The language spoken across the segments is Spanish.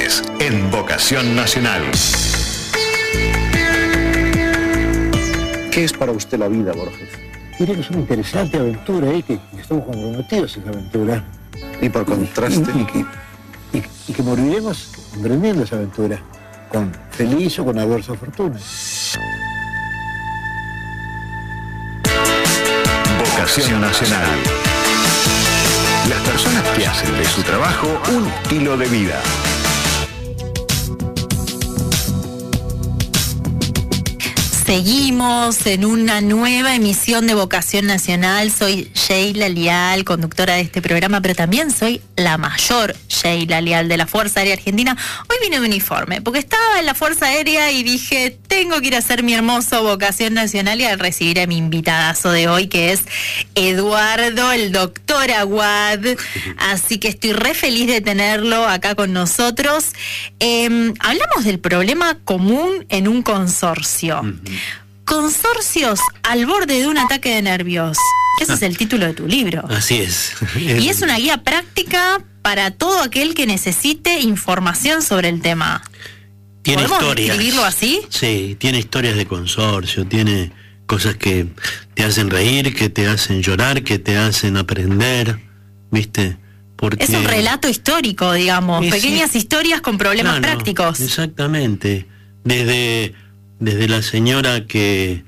Borges, en Vocación Nacional. ¿Qué es para usted la vida, Borges? Diría que es una interesante aventura, que estamos comprometidos en esa aventura. Y por contraste... Y que moriremos emprendiendo esa aventura, con feliz o con adversa fortuna. Vocación Nacional. Las personas que hacen de su trabajo un estilo de vida. Seguimos en una nueva emisión de Vocación Nacional. Soy Sheila Lial, conductora de este programa, pero también soy la mayor Sheila Lial de la Fuerza Aérea Argentina. Hoy vine de uniforme, porque estaba en la Fuerza Aérea y dije, tengo que ir a hacer mi hermoso Vocación Nacional y a recibir a mi invitadazo de hoy, que es Eduardo, el doctor Aguad. Así que estoy re feliz de tenerlo acá con nosotros. Hablamos del problema común en un consorcio. Consorcios al borde de un ataque de nervios. Ese es el título de tu libro. Así es. Y es una guía práctica para todo aquel que necesite información sobre el tema. Tiene ¿Podemos historias. describirlo así? Sí, tiene historias de consorcio, tiene cosas que te hacen reír, que te hacen llorar, que te hacen aprender, ¿viste? Porque es un relato histórico, digamos, pequeñas historias con problemas prácticos. Exactamente. Desde la señora que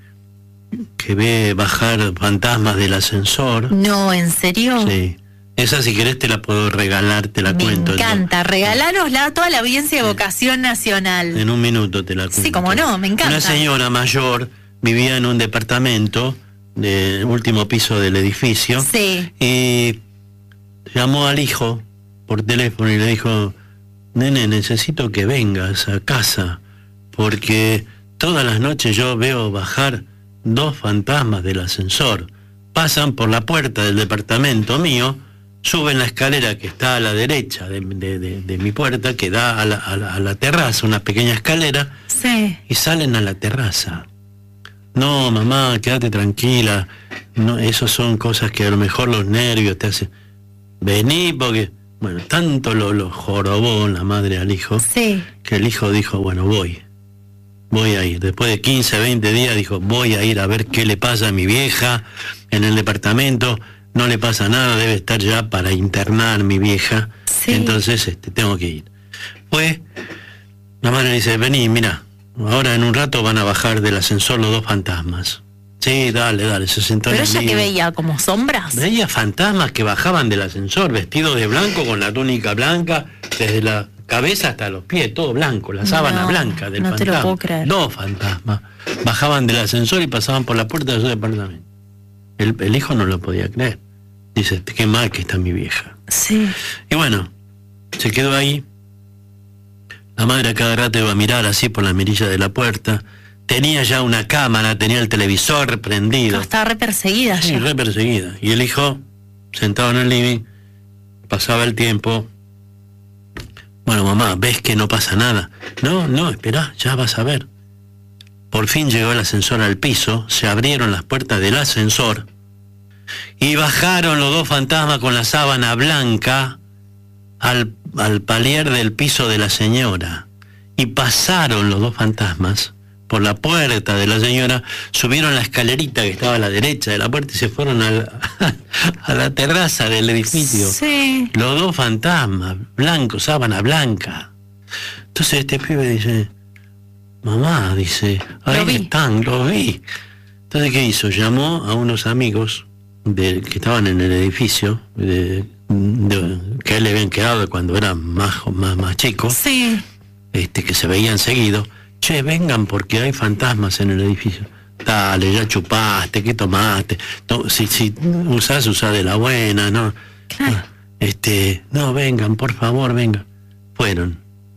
ve bajar fantasmas del ascensor. No, ¿en serio? Sí. Esa, si querés, te la puedo regalar, te la cuento. Me encanta, regalárosla a toda la audiencia de Vocación Nacional. En un minuto te la cuento. Sí, como no, me encanta. Una señora mayor vivía en un departamento del último piso del edificio. Sí. Y llamó al hijo por teléfono y le dijo, nene, necesito que vengas a casa, porque todas las noches yo veo bajar 2 fantasmas del ascensor. Pasan por la puerta del departamento mío, suben la escalera que está a la derecha de mi puerta, que da a la terraza, una pequeña escalera, sí, y salen a la terraza. No, mamá, quédate tranquila. No, esos son cosas que a lo mejor los nervios te hacen. Vení, porque... Bueno, tanto lo jorobó la madre al hijo, sí, que el hijo dijo, bueno, voy a ir. Después de 15, 20 días dijo, voy a ir a ver qué le pasa a mi vieja en el departamento. No le pasa nada, debe estar ya para internar mi vieja. Sí. Entonces tengo que ir. Pues la madre dice, vení, mira, ahora en un rato van a bajar del ascensor los 2 fantasmas. Sí, dale, se sentó. ¿Pero ella que veía? ¿Como sombras? Veía fantasmas que bajaban del ascensor, vestidos de blanco, con la túnica blanca, desde la cabeza hasta los pies, todo blanco, la sábana blanca del fantasma. No te lo puedo creer. 2 fantasmas bajaban del ascensor y pasaban por la puerta de su departamento. El hijo no lo podía creer. Dice, qué mal que está mi vieja. Sí. Y bueno, se quedó ahí. La madre a cada rato iba a mirar así por la mirilla de la puerta. Tenía ya una cámara, tenía el televisor prendido. Estaba re perseguida. Sí, ya. re perseguida. Y el hijo, sentado en el living, pasaba el tiempo. Bueno, mamá, ¿ves que no pasa nada? No, esperá, ya vas a ver. Por fin llegó el ascensor al piso, se abrieron las puertas del ascensor y bajaron los 2 fantasmas con la sábana blanca al palier del piso de la señora. Y pasaron los 2 fantasmas por la puerta de la señora, subieron la escalerita que estaba a la derecha de la puerta y se fueron a la terraza del edificio. Sí. Los 2 fantasmas, blancos, sábana blanca. Entonces este pibe dice, mamá, dice, ahí están, los vi. Entonces, ¿qué hizo? Llamó a unos amigos que estaban en el edificio, que a él le habían quedado cuando era más chico, sí, que se veían seguido. Che, vengan porque hay fantasmas en el edificio. Dale, ya chupaste, ¿qué tomaste? Si usás de la buena, ¿no? Claro. No, vengan, por favor, vengan. Fueron.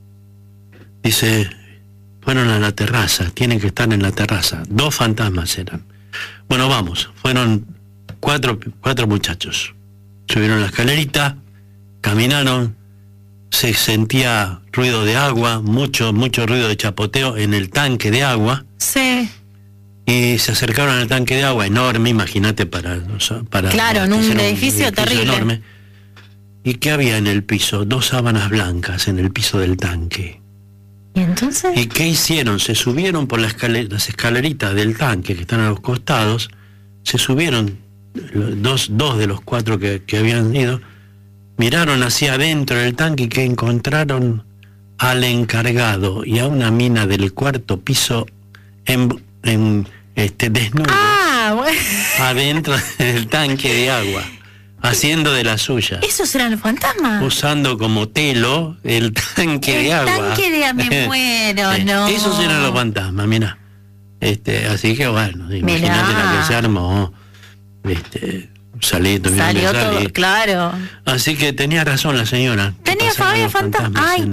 Dice, fueron a la terraza, tienen que estar en la terraza. 2 fantasmas eran. Bueno, vamos, fueron 4 muchachos. Subieron la escalerita, caminaron, se sentía ruido de agua, mucho ruido de chapoteo en el tanque de agua. Sí. Y se acercaron al tanque de agua, enorme, imagínate para claro, en un edificio terrible. Enorme. ¿Y qué había en el piso? 2 sábanas blancas en el piso del tanque. ¿Y entonces? ¿Y qué hicieron? Se subieron por las escaleritas del tanque que están a los costados, se subieron, dos de los 4 que habían ido, miraron hacia adentro del tanque y que encontraron al encargado y a una mina del 4º piso desnudo Bueno. adentro del tanque de agua, haciendo de la suya. ¿Esos eran los fantasmas? Usando como telo el tanque de agua. El tanque de agua, me muero, no. Esos eran los fantasmas, mirá. Así que bueno, imagínate la que se armó. Salió todo, claro. Así que tenía razón la señora. Tenía Fabio fantasma. Ay,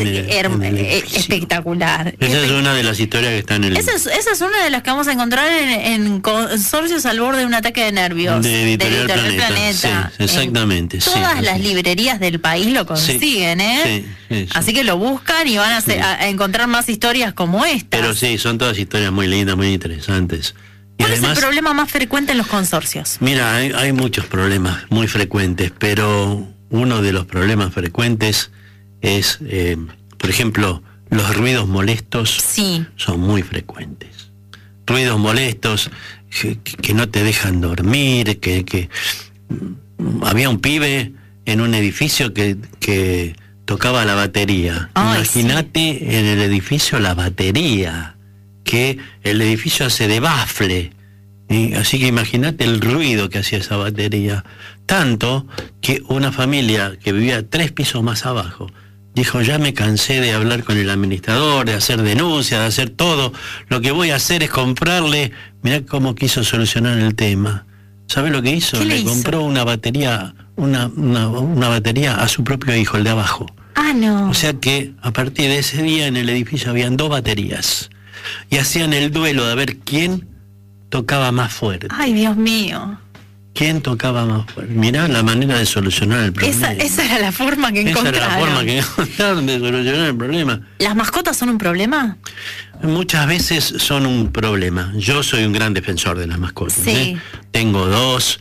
qué espectacular. Esa es una de las historias que están en el... Esa es una de las que vamos a encontrar en Consorcios al borde de un ataque de nervios. De Editorial Planeta. Sí, exactamente. Todas las librerías del país lo consiguen, Sí. Así que lo buscan y van a encontrar más historias como esta. Pero sí, son todas historias muy lindas, muy interesantes. ¿Cuál es el problema más frecuente en los consorcios? Mira, hay muchos problemas muy frecuentes, pero uno de los problemas frecuentes es, por ejemplo, los ruidos molestos. Sí. Son muy frecuentes. Ruidos molestos que no te dejan dormir, que había un pibe en un edificio que tocaba la batería. Imagínate en el edificio la batería, que el edificio hace de bafle, así que imagínate el ruido que hacía esa batería, tanto que una familia que vivía 3 pisos más abajo dijo: ya me cansé de hablar con el administrador, de hacer denuncias, de hacer todo, lo que voy a hacer es comprarle. Mirá cómo quiso solucionar el tema. ¿Sabe lo que hizo? Le compró una batería, una batería a su propio hijo, el de abajo. No. O sea que a partir de ese día en el edificio habían 2 baterías. Y hacían el duelo de ver quién tocaba más fuerte. Ay, Dios mío. ¿Quién tocaba más fuerte? Mirá la manera de solucionar el problema. Esa era la forma que encontraron. Esa era la forma que encontraron de solucionar el problema. ¿Las mascotas son un problema? Muchas veces son un problema. Yo soy un gran defensor de las mascotas. Sí. Tengo dos,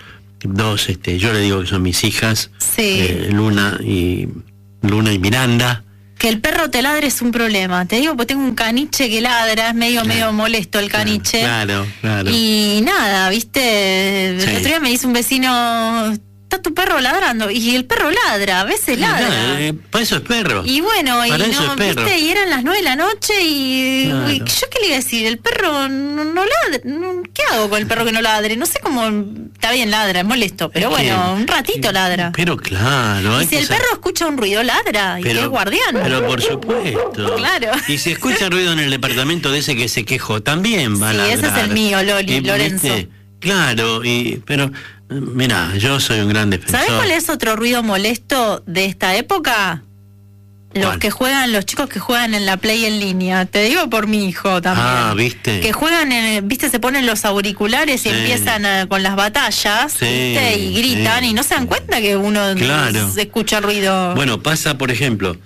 yo le digo que son mis hijas. Sí. Luna y Miranda. Que el perro te ladre es un problema. Te digo, porque tengo un caniche que ladra, es medio molesto el caniche. Claro. Y nada, viste, el otro día me dice un vecino: está tu perro ladrando, y el perro ladra, a veces ladra. Para eso es perro. Y bueno, para eso es perro. ¿viste? Y eran las 9 de la noche y claro. ¿yo qué le iba a decir? El perro no ladra. ¿Qué hago con el perro que no ladre? No sé cómo. Está bien, ladra, es molesto, pero un ratito ladra. Pero claro. Y si el perro escucha un ruido, ladra, y que es guardián. Pero por supuesto. Claro. Y si escucha ruido en el departamento de ese que se quejó, también va a ladrar. Sí, ese es el mío, Lorenzo. Claro, pero mira, yo soy un gran defensor. ¿Sabes cuál es otro ruido molesto de esta época? Los chicos que juegan en la Play en línea. Te digo por mi hijo también. ¿viste? Que juegan se ponen los auriculares y empiezan con las batallas, ¿viste? Y gritan y no se dan cuenta que uno se escucha ruido. Bueno, pasa, por ejemplo,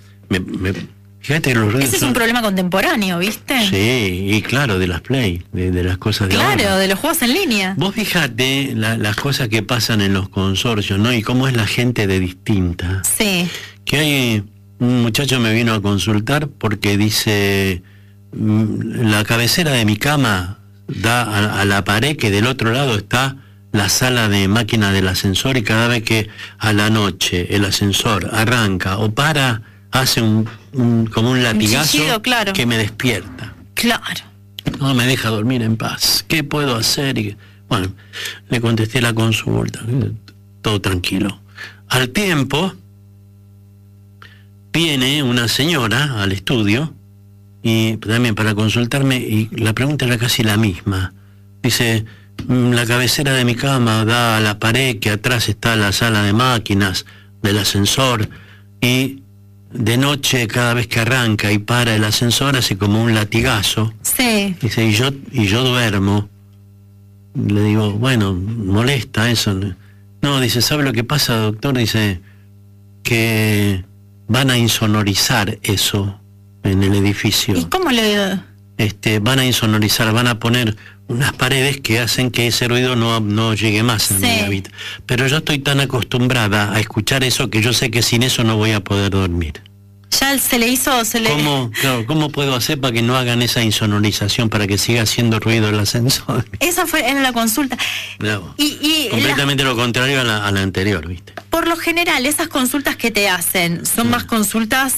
fíjate que los ruidos ese es un problema contemporáneo, ¿viste? Sí, y claro, de las Play, de las cosas de ahora. Claro, de los juegos en línea. Vos fijate las cosas que pasan en los consorcios, ¿no? Y cómo es la gente de distinta. Sí. Que hay un muchacho me vino a consultar porque dice: la cabecera de mi cama da a la pared, que del otro lado está la sala de máquina del ascensor, y cada vez que a la noche el ascensor arranca o para, hace como un latigazo, chillido, claro, que me despierta. Claro. No me deja dormir en paz. ¿Qué puedo hacer? Bueno, le contesté la consulta, todo tranquilo. Al tiempo viene una señora al estudio y también para consultarme, y la pregunta era casi la misma. Dice: la cabecera de mi cama da a la pared, que atrás está la sala de máquinas del ascensor, y de noche cada vez que arranca y para el ascensor hace como un latigazo. Sí. Dice: y yo duermo. Le digo: bueno, molesta eso. No, dice: ¿sabe lo que pasa, doctor? Dice que van a insonorizar eso en el edificio. ¿Y cómo le...? Van a insonorizar, van a poner unas paredes que hacen que ese ruido no llegue más a mi habitación. Pero yo estoy tan acostumbrada a escuchar eso que yo sé que sin eso no voy a poder dormir. Ya se le hizo... ¿Cómo puedo hacer para que no hagan esa insonorización, para que siga haciendo ruido el ascensor? Esa era la consulta. No, completamente lo contrario a la anterior, ¿viste? Por lo general, esas consultas que te hacen son más consultas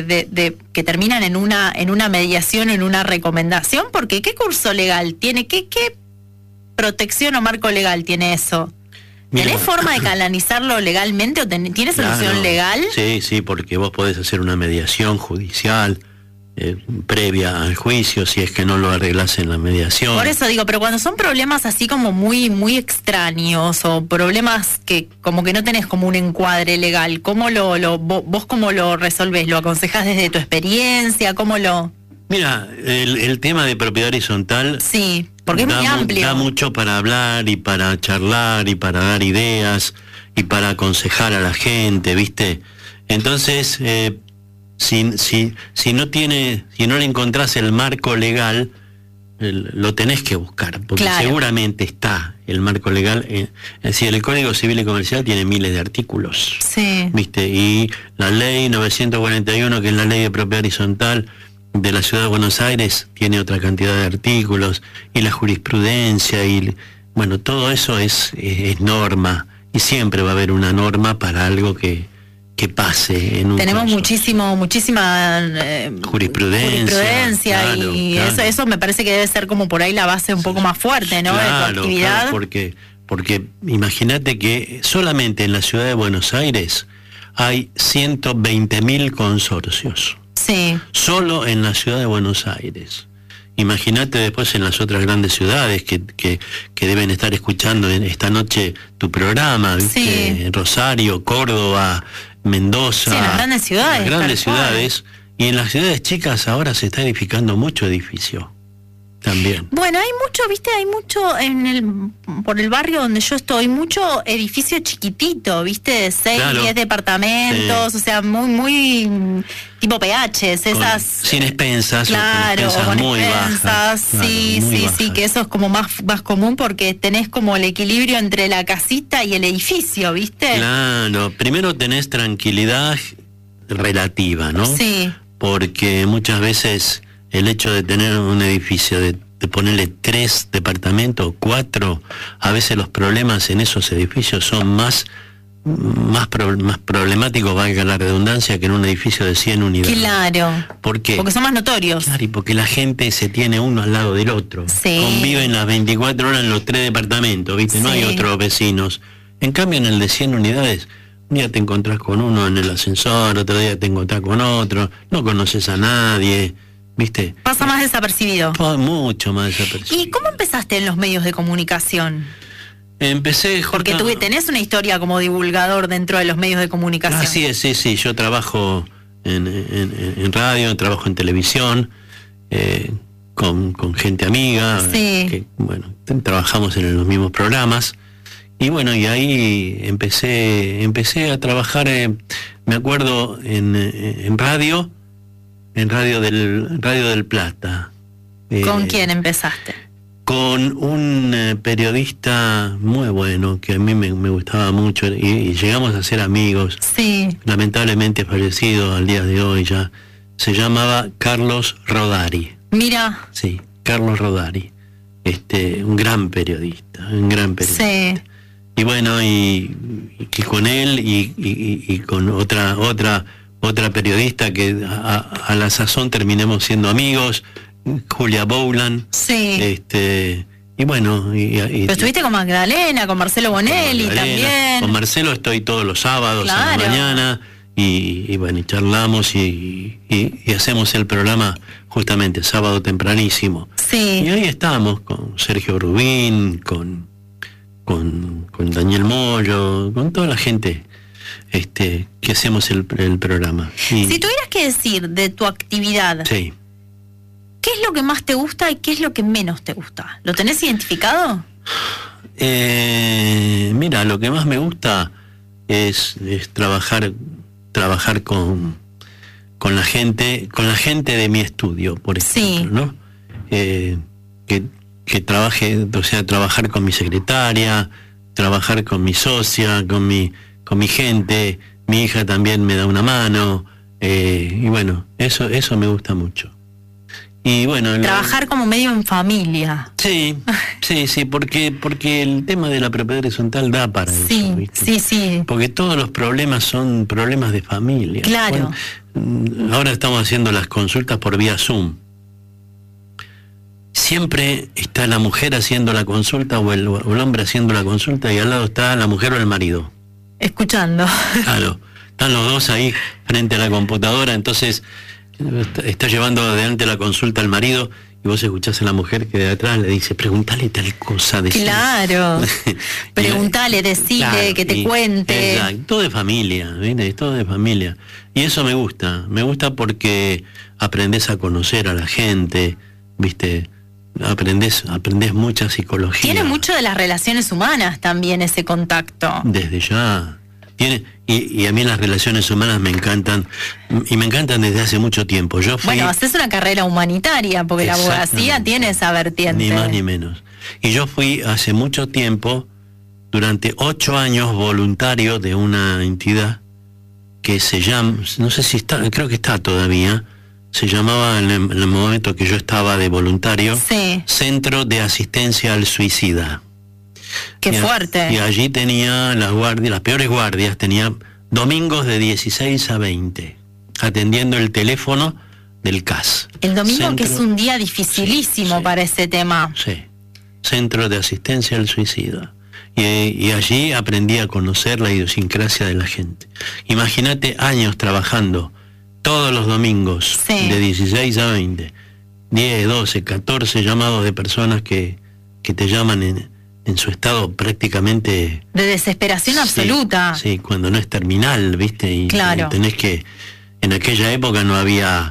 que terminan en una mediación, en una recomendación, porque ¿qué curso legal tiene? ¿Qué protección o marco legal tiene eso? ¿Tenés forma de canalizarlo legalmente o tiene solución legal? Sí, porque vos podés hacer una mediación judicial previa al juicio, si es que no lo arreglás en la mediación. Por eso digo, pero cuando son problemas así como muy, muy extraños o problemas que como que no tenés como un encuadre legal, ¿cómo vos cómo lo resolvés? ¿Lo aconsejás desde tu experiencia? ¿Cómo lo...? Mira, el tema de propiedad horizontal... Sí, porque es muy amplio. Da mucho para hablar y para charlar y para dar ideas y para aconsejar a la gente, ¿viste? Entonces, si no le encontrás el marco legal, lo tenés que buscar, porque seguramente está el marco legal. Es decir, el Código Civil y Comercial tiene miles de artículos, ¿viste? Y la ley 941, que es la ley de propiedad horizontal de la Ciudad de Buenos Aires, tiene otra cantidad de artículos, y la jurisprudencia, y bueno, todo eso es norma, y siempre va a haber una norma para algo que pase en un Tenemos caso. muchísima jurisprudencia, claro, y claro. Eso me parece que debe ser como por ahí la base un poco más fuerte, ¿no? Claro, de tu actividad. claro, porque imagínate que solamente en la Ciudad de Buenos Aires hay 120.000 consorcios. Sí. Solo en la Ciudad de Buenos Aires. Imagínate después en las otras grandes ciudades que deben estar escuchando esta noche tu programa, ¿viste? Sí. Rosario, Córdoba, Mendoza. Sí, en las grandes ciudades. Las grandes ciudades. Y en las ciudades chicas ahora se está edificando mucho edificio. También. Bueno, hay mucho por el barrio donde yo estoy, mucho edificio chiquitito, ¿viste? De 6, 10 departamentos, o sea, muy tipo PHs, esas... Sin expensas, claro, con muy expensas, bajas. Sí, que eso es como más común porque tenés como el equilibrio entre la casita y el edificio, ¿viste? Claro, primero tenés tranquilidad relativa, ¿no? Sí. Porque muchas veces el hecho de tener un edificio, de ponerle 3 departamentos, 4, a veces los problemas en esos edificios son más problemáticos, valga la redundancia, que en un edificio de 100 unidades. Claro. ¿Por qué? Porque son más notorios. Claro, y porque la gente se tiene uno al lado del otro. Sí. Conviven las 24 horas en los 3 departamentos, ¿viste? No hay otros vecinos. En cambio, en el de 100 unidades, un día te encontrás con uno en el ascensor, otro día te encontrás con otro, no conoces a nadie, ¿viste? Pasa más desapercibido. Mucho más desapercibido. ¿Y cómo empezaste en los medios de comunicación? Empecé... Porque tenés una historia como divulgador dentro de los medios de comunicación. Así es, sí. Yo trabajo en radio, trabajo en televisión, con gente amiga, que, bueno, trabajamos en los mismos programas. Y bueno, y ahí empecé a trabajar, me acuerdo, en radio del Plata. ¿Con quién empezaste? Con un periodista muy bueno, que a mí me gustaba mucho, y llegamos a ser amigos. Sí. Lamentablemente fallecido al día de hoy ya. Se llamaba Carlos Rodari. Mira. Sí, Carlos Rodari. Un gran periodista. Sí. Y bueno, y con él y con otra periodista que a la sazón terminamos siendo amigos, Julia Bowland. Sí. Y bueno, pero estuviste con Magdalena, con Marcelo Bonelli también. Con Marcelo estoy todos los sábados a la mañana y bueno, y charlamos y hacemos el programa justamente sábado tempranísimo. Sí. Y ahí estamos con Sergio Rubín, con Daniel Mollo, con toda la gente que hacemos el programa. Si tuvieras que decir de tu actividad, sí, ¿qué es lo que más te gusta y qué es lo que menos te gusta? ¿Lo tenés identificado? Mira, lo que más me gusta es trabajar con la gente de mi estudio, por ejemplo, ¿no? Que trabajar con mi secretaria, trabajar con mi socia, con mi gente. Mi hija también me da una mano, y bueno, eso me gusta mucho. Y bueno, trabajar como medio en familia. Sí, porque el tema de la propiedad horizontal da para eso, ¿viste? Sí. Porque todos los problemas son problemas de familia. Claro. Bueno, ahora estamos haciendo las consultas por vía Zoom. Siempre está la mujer haciendo la consulta o el hombre haciendo la consulta, y al lado está la mujer o el marido. Escuchando. Claro, están los dos ahí frente a la computadora, entonces está llevando adelante la consulta al marido y vos escuchás a la mujer que de atrás le dice, pregúntale tal cosa. Claro, pregúntale, decile, claro, que te cuente. Exacto, todo de familia, ¿viste? Todo de familia. Y eso me gusta porque aprendés a conocer a la gente, ¿viste? Aprendés mucha psicología. Tiene mucho de las relaciones humanas también ese contacto. Desde ya. Y a mí las relaciones humanas me encantan, y me encantan desde hace mucho tiempo. Bueno, haces una carrera humanitaria, porque la abogacía tiene esa vertiente. Ni más ni menos. Y yo fui hace mucho tiempo, durante 8 años, voluntario de una entidad que se llama, no sé si está, creo que está todavía, se llamaba en el momento que yo estaba de voluntario, Centro de Asistencia al Suicida. ¡Qué fuerte! Y allí tenía las peores guardias, tenía domingos de 16 a 20, atendiendo el teléfono del CAS. El domingo, que es un día dificilísimo para ese tema. Sí, Centro de Asistencia al Suicida. Y allí aprendí a conocer la idiosincrasia de la gente. Imagínate años trabajando todos los domingos, de 16 a 20, 10, 12, 14 llamados de personas que te llaman en su estado prácticamente de desesperación absoluta. Sí, cuando no es terminal, ¿viste? Y claro. Tenés que, en aquella época no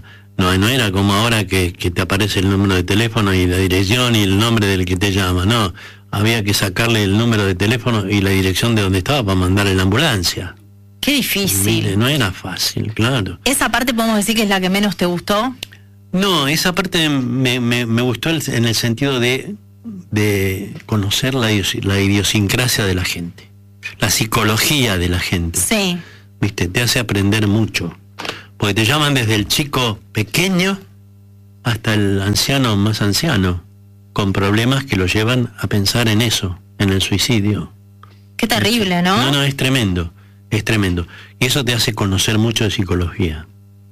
era como ahora que te aparece el número de teléfono y la dirección y el nombre del que te llama, no, había que sacarle el número de teléfono y la dirección de donde estaba para mandarle la ambulancia. Qué difícil. Mire, no era fácil, claro. ¿Esa parte podemos decir que es la que menos te gustó? No, esa parte me gustó en el sentido de conocer la idiosincrasia de la gente, la psicología de la gente. Sí. ¿Viste? Te hace aprender mucho, porque te llaman desde el chico pequeño hasta el anciano más anciano, con problemas que lo llevan a pensar en eso, en el suicidio. Qué terrible, ¿no? No, es tremendo, es tremendo. Y eso te hace conocer mucho de psicología.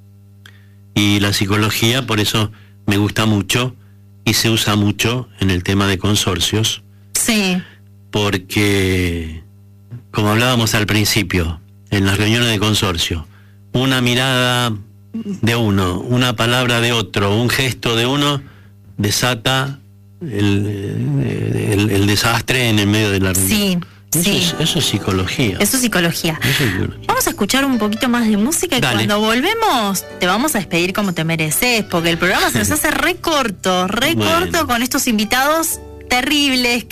Y la psicología, por eso me gusta mucho, y se usa mucho en el tema de consorcios. Sí. Porque, como hablábamos al principio, en las reuniones de consorcio, una mirada de uno, una palabra de otro, un gesto de uno, desata el desastre en el medio de la reunión. Sí. Eso es psicología. Eso es psicología. Vamos a escuchar un poquito más de música y Dale. Cuando volvemos te vamos a despedir como te mereces, porque el programa se nos hace re corto con estos invitados terribles